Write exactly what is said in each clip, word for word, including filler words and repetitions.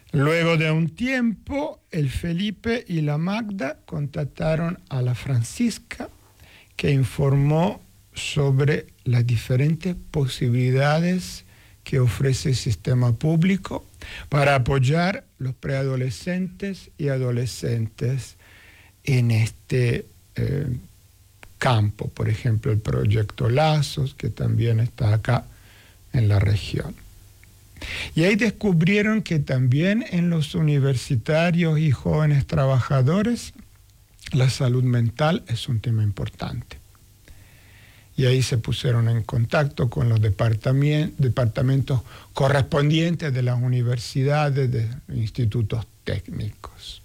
Luego de un tiempo, el Felipe y la Magda contactaron a la Francisca, que informó sobre las diferentes posibilidades que ofrece el sistema público para apoyar los preadolescentes y adolescentes en este eh, campo. Por ejemplo, el proyecto Lazos, que también está acá en la región. Y ahí descubrieron que también en los universitarios y jóvenes trabajadores la salud mental es un tema importante. Y ahí se pusieron en contacto con los departamentos correspondientes de las universidades, de institutos técnicos.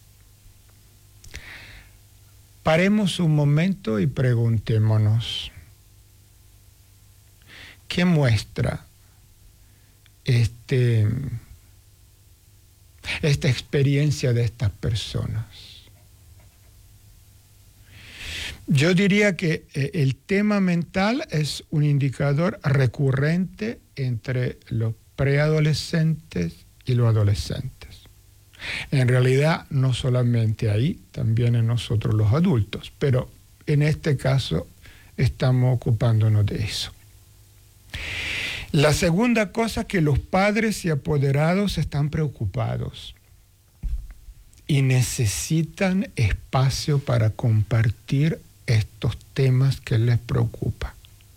Paremos un momento y preguntémonos, ¿qué muestra este, esta experiencia de estas personas? Yo diría que eh, el tema mental es un indicador recurrente entre los preadolescentes y los adolescentes. En realidad, no solamente ahí, también en nosotros los adultos, pero en este caso estamos ocupándonos de eso. La segunda cosa es que los padres y apoderados están preocupados y necesitan espacio para compartir estos temas que les preocupan.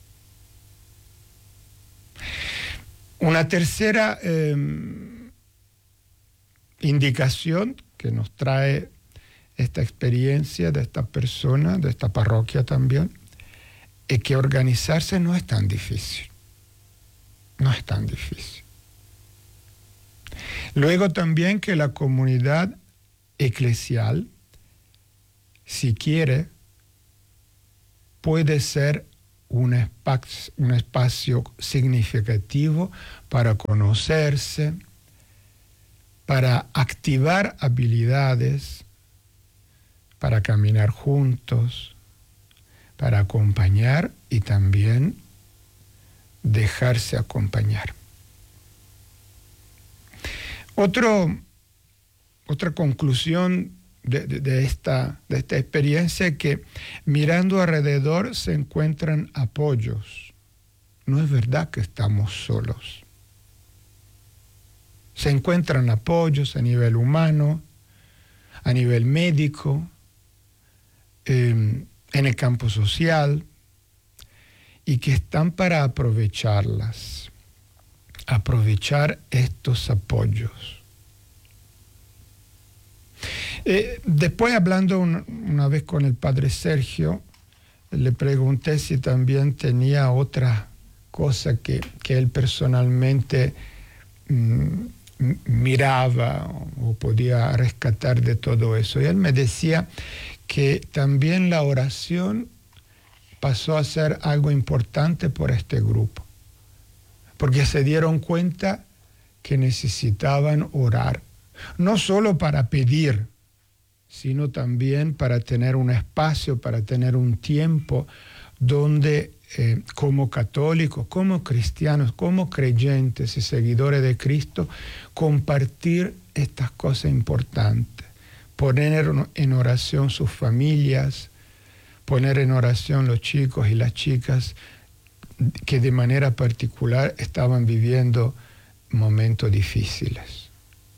Una tercera eh, indicación que nos trae esta experiencia de esta persona, de esta parroquia también, es que organizarse no es tan difícil. No es tan difícil. Luego también que la comunidad eclesial, si quiere, puede ser un espacio, un espacio significativo para conocerse, para activar habilidades, para caminar juntos, para acompañar y también dejarse acompañar. Otro, otra conclusión de, de, de, esta, de esta experiencia es que mirando alrededor se encuentran apoyos. No es verdad que estamos solos. Se encuentran apoyos a nivel humano, a nivel médico, eh, en el campo social, y que están para aprovecharlas, aprovechar estos apoyos. Eh, después, hablando una, una vez con el padre Sergio, le pregunté si también tenía otra cosa que, que él personalmente mm, miraba o podía rescatar de todo eso. Y él me decía que también la oración pasó a ser algo importante por este grupo, porque se dieron cuenta que necesitaban orar, no solo para pedir, sino también para tener un espacio, para tener un tiempo donde eh, como católicos, como cristianos, como creyentes y seguidores de Cristo, compartir estas cosas importantes, poner en oración sus familias, poner en oración los chicos y las chicas que de manera particular estaban viviendo momentos difíciles.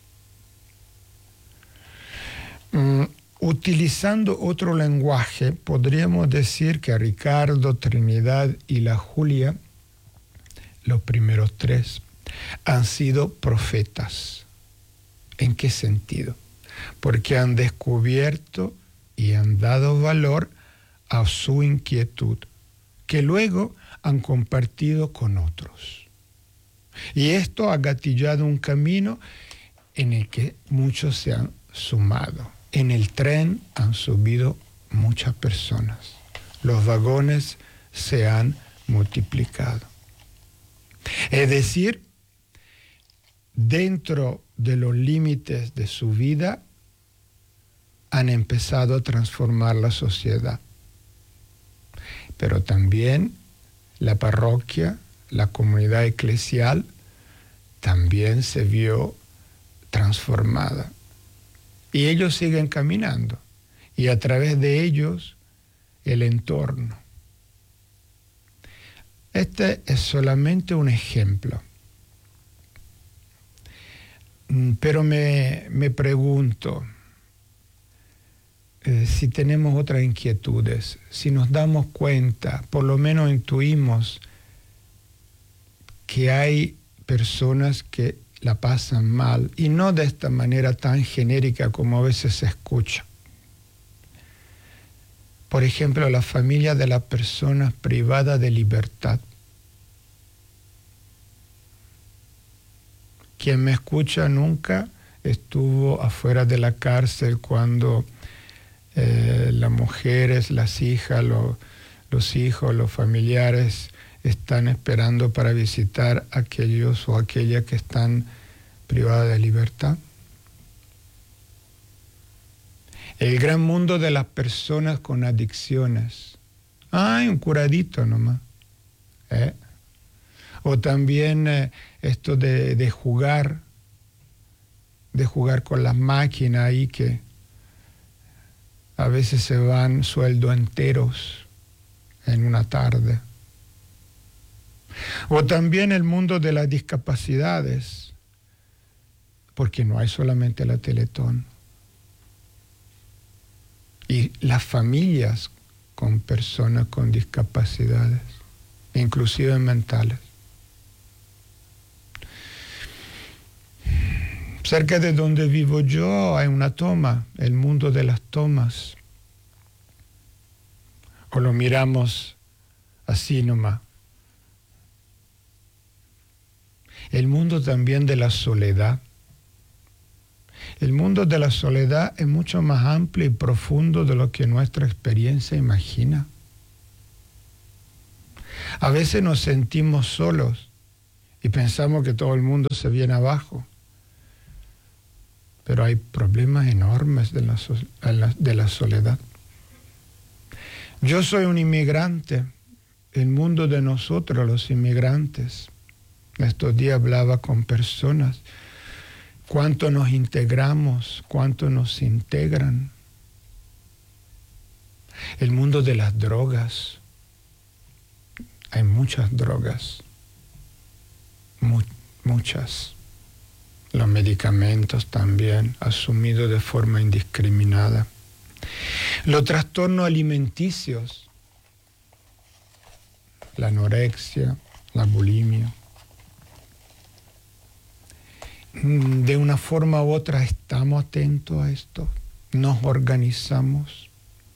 Mm, utilizando otro lenguaje, podríamos decir que Ricardo, Trinidad y la Julia, los primeros tres, han sido profetas. ¿En qué sentido? Porque han descubierto y han dado valor a su inquietud, que luego han compartido con otros. Y esto ha gatillado un camino en el que muchos se han sumado. En el tren han subido muchas personas. Los vagones se han multiplicado. Es decir, dentro de los límites de su vida, han empezado a transformar la sociedad. Pero también la parroquia, la comunidad eclesial, también se vio transformada transformada. Y ellos siguen caminando. Y a través de ellos, el entorno. Este es solamente un ejemplo. Pero me, me pregunto eh, si tenemos otras inquietudes, si nos damos cuenta, por lo menos intuimos que hay personas que la pasan mal, y no de esta manera tan genérica como a veces se escucha. Por ejemplo, la familia de las personas privadas de libertad. Quien me escucha nunca estuvo afuera de la cárcel cuando eh, las mujeres, las hijas, lo, los hijos, los familiares están esperando para visitar a aquellos o aquellas que están privadas de libertad. El gran mundo de las personas con adicciones. Ay, un curadito nomás. ¿Eh? O también eh, esto de, de jugar, de jugar con las máquinas ahí que a veces se van sueldos enteros en una tarde. O también el mundo de las discapacidades, porque no hay solamente la Teletón. Y las familias con personas con discapacidades, inclusive mentales. Cerca de donde vivo yo hay una toma, el mundo de las tomas. O lo miramos así nomás. El mundo también de la soledad. El mundo de la soledad es mucho más amplio y profundo de lo que nuestra experiencia imagina. A veces nos sentimos solos y pensamos que todo el mundo se viene abajo. Pero hay problemas enormes de la, de la soledad. Yo soy un inmigrante, el mundo de nosotros, los inmigrantes. Estos días hablaba con personas, cuánto nos integramos, cuánto nos integran. El mundo de las drogas, hay muchas drogas, mu muchas. Los medicamentos también, asumidos de forma indiscriminada. Los trastornos alimenticios, la anorexia, la bulimia. De una forma u otra estamos atentos a esto, nos organizamos.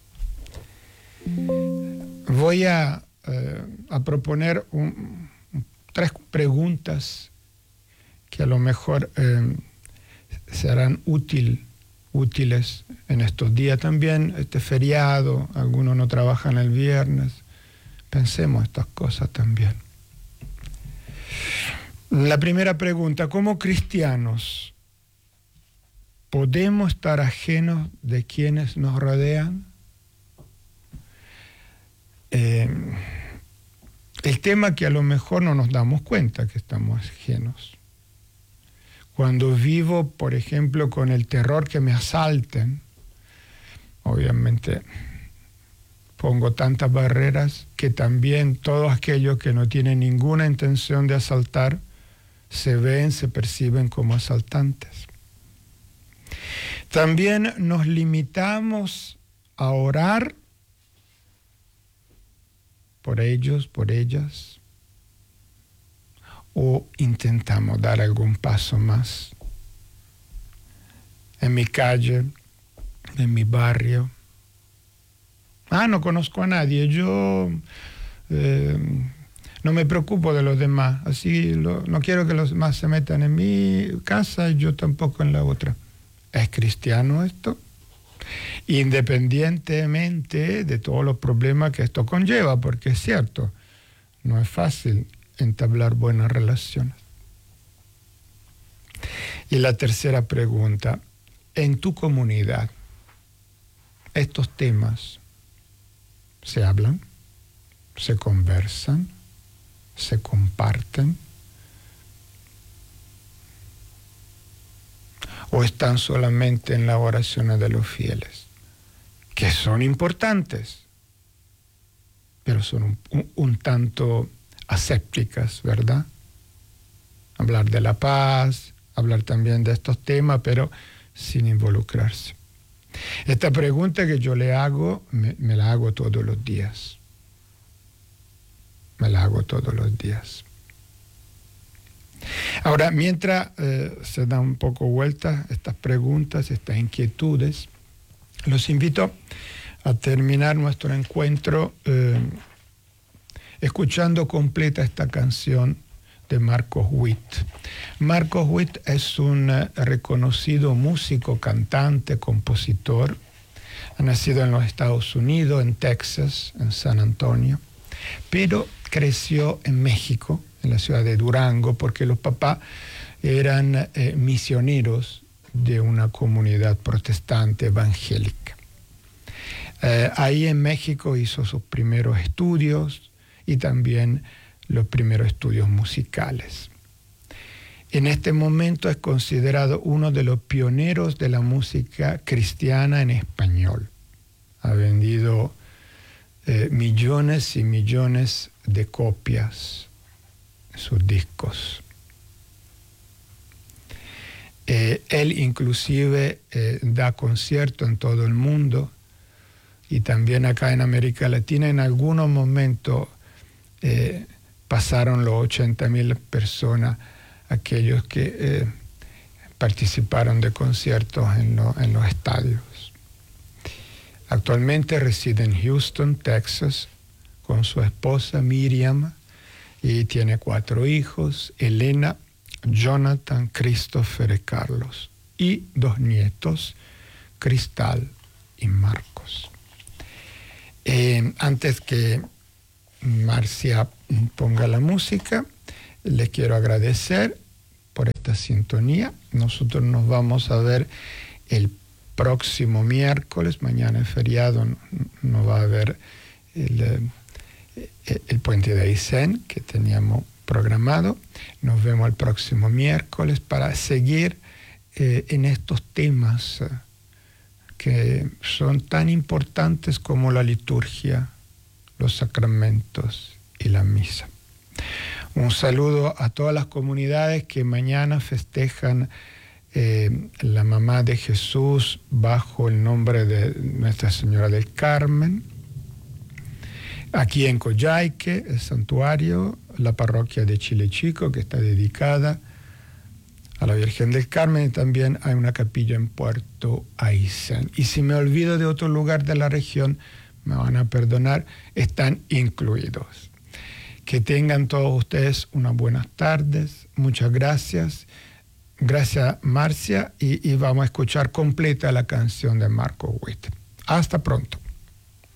Voy a, eh, a proponer un, tres preguntas que a lo mejor eh, serán útil, útiles en estos días también, este feriado, algunos no trabajan el viernes. Pensemos estas cosas también. La primera pregunta, ¿cómo cristianos podemos estar ajenos de quienes nos rodean? Eh, el tema que a lo mejor no nos damos cuenta que estamos ajenos. Cuando vivo, por ejemplo, con el terror que me asalten, obviamente pongo tantas barreras que también todos aquellos que no tienen ninguna intención de asaltar se ven, se perciben como asaltantes. También nos limitamos a orar por ellos, por ellas, o intentamos dar algún paso más. En mi calle, en mi barrio. Ah, no conozco a nadie, yo eh, no me preocupo de los demás, así lo, no quiero que los demás se metan en mi casa y yo tampoco en la otra. ¿Es cristiano esto? Independientemente de todos los problemas que esto conlleva, porque es cierto, no es fácil entablar buenas relaciones. Y la tercera pregunta, en tu comunidad, estos temas se hablan, se conversan, se comparten, o están solamente en las oraciones de los fieles, que son importantes, pero son un, un, un tanto asépticas, ¿verdad? Hablar de la paz, hablar también de estos temas, pero sin involucrarse. Esta pregunta que yo le hago, me, me la hago todos los días. Me la hago todos los días. Ahora, mientras eh, se dan un poco vueltas estas preguntas, estas inquietudes, los invito a terminar nuestro encuentro eh, escuchando completa esta canción de Marcos Witt. Marcos Witt es un uh, reconocido músico, cantante, compositor. Ha nacido en los Estados Unidos, en Texas, en San Antonio, pero creció en México, en la ciudad de Durango, porque los papás eran eh, misioneros de una comunidad protestante evangélica. Eh, ahí en México hizo sus primeros estudios y también los primeros estudios musicales. En este momento es considerado uno de los pioneros de la música cristiana en español. Ha vendido eh, millones y millones de copias de sus discos. Eh, él inclusive eh, da conciertos en todo el mundo y también acá en América Latina. En algunos momentos eh, pasaron los ochenta mil personas, aquellos que eh, participaron de conciertos en, lo, en los estadios. Actualmente reside en Houston, Texas, con su esposa Miriam, y tiene cuatro hijos, Elena, Jonathan, Christopher y Carlos, y dos nietos, Cristal y Marcos. Eh, antes que Marcia ponga la música, les quiero agradecer por esta sintonía. Nosotros nos vamos a ver el próximo miércoles. Mañana es feriado, no, no va a haber el, el puente de Aysén que teníamos programado. Nos vemos el próximo miércoles para seguir eh, en estos temas eh, que son tan importantes como la liturgia, los sacramentos y la misa. Un saludo a todas las comunidades que mañana festejan eh, la mamá de Jesús bajo el nombre de Nuestra Señora del Carmen. Aquí en Coyhaique, el santuario, la parroquia de Chile Chico, que está dedicada a la Virgen del Carmen, y también hay una capilla en Puerto Aysén. Y si me olvido de otro lugar de la región, me van a perdonar, están incluidos. Que tengan todos ustedes unas buenas tardes. Muchas gracias. Gracias, Marcia. Y, y vamos a escuchar completa la canción de Marcos Witt. Hasta pronto.